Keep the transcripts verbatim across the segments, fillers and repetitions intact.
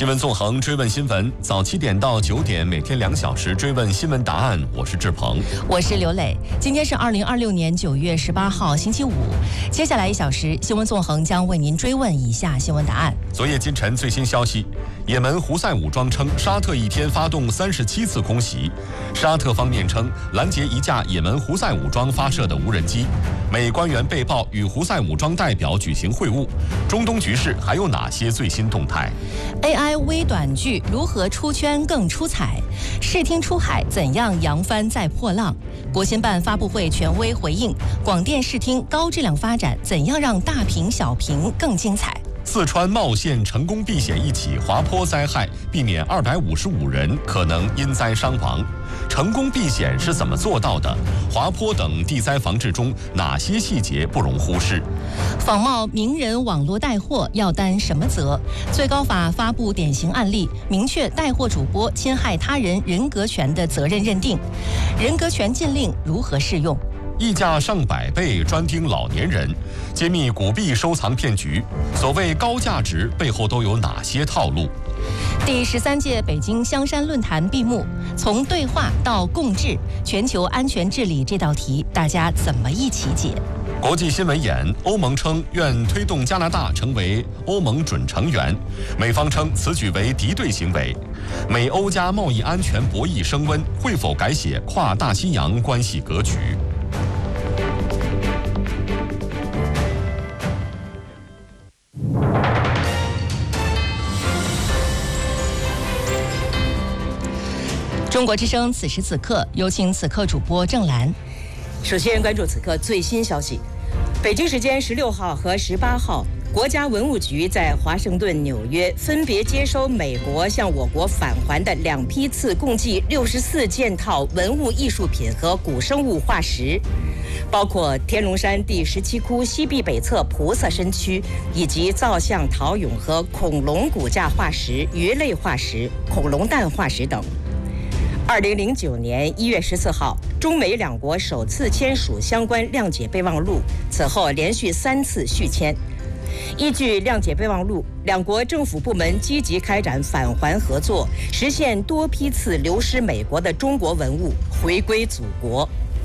新闻纵横，追问新闻，早七点到九点，每天两小时追问新闻答案。我是志鹏， 我是刘磊。今天是二零二六年九月十八号，星期五。接下来一小时，新闻纵横将为您追问以下新闻答案。 昨夜今晨最新消息，也门胡塞武装称，沙特一天发动三十七次空袭。沙特方面称，拦截一架也门胡塞武装发射的无人机。美官员被曝与胡塞武装代表举行会晤。中东局势还有哪些最新动态 ？A I 微短剧如何出圈更出彩？视听出海怎样扬帆再破浪？国新办发布会权威回应：广电视听高质量发展，怎样让大屏小屏更精彩？ 四川茂县成功避险一起滑坡灾害，避免二百五十五人可能因灾伤亡。成功避险是怎么做到的？滑坡等地灾防治中哪些细节不容忽视？ 仿冒名人网络带货要担什么责？最高法发布典型案例，明确带货主播侵害他人人格权的责任认定。人格权禁令如何适用？ 溢价上百倍专盯老年人，揭秘古币收藏骗局。所谓高价值背后都有哪些套路？ 第十三届北京香山论坛闭幕，从对话到共治，全球安全治理这道题，大家怎么一起解？ 国际新闻眼，欧盟称愿推动加拿大成为欧盟准成员，美方称此举为敌对行为。美欧加贸易安全博弈升温，会否改写跨大西洋关系格局？ 中国之声此时此刻，有请此刻主播郑兰。 首先关注此刻最新消息，北京时间十六号和十八号，国家文物局在华盛顿、纽约分别接收美国向我国返还的两批次，共计六十四件套文物艺术品和古生物化石，包括天龙山第十七窟西壁北侧菩萨身躯，以及造像陶俑和恐龙骨架化石、鱼类化石、恐龙蛋化石等。二零零九年一月十四号，中美两国首次签署相关谅解备忘录，此后连续三次续签。依据谅解备忘录，两国政府部门积极开展返还合作，实现多批次流失美国的中国文物回归祖国。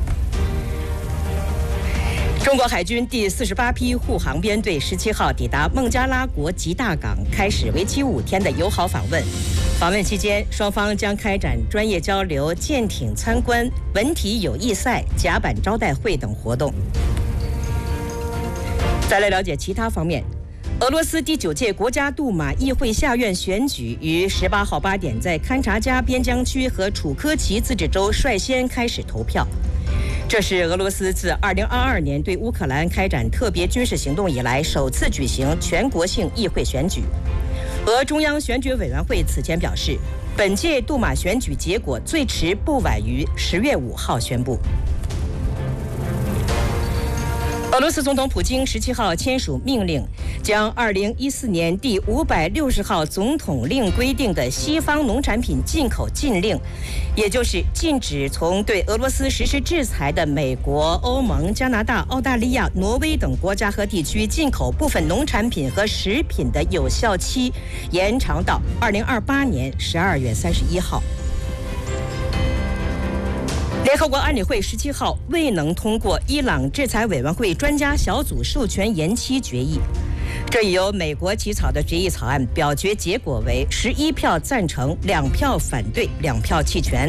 中国海军第四十八批护航编队十七号抵达孟加拉国吉大港，开始为期五天的友好访问。访问期间，双方将开展专业交流、舰艇参观、文体友谊赛、甲板招待会等活动。再来了解其他方面，俄罗斯第九届国家杜马议会下院选举于十八号八点在勘察加边疆区和楚科奇自治州率先开始投票。这是俄罗斯自二零二二年对乌克兰开展特别军事行动以来首次举行全国性议会选举。俄中央选举委员会此前表示，本届杜马选举结果最迟不晚于十月五号宣布。俄罗斯总统普京十七号签署命令，将二零一四年第五百六十号总统令规定的西方农产品进口禁令，也就是禁止从对俄罗斯实施制裁的美国、欧盟、加拿大、澳大利亚、挪威等国家和地区进口部分农产品和食品的有效期延长到二零二八年十二月三十一号。联合国安理会十七号未能通过伊朗制裁委员会专家小组授权延期决议，这已由美国起草的决议草案表决结果为十一票赞成、两票反对、两票弃权。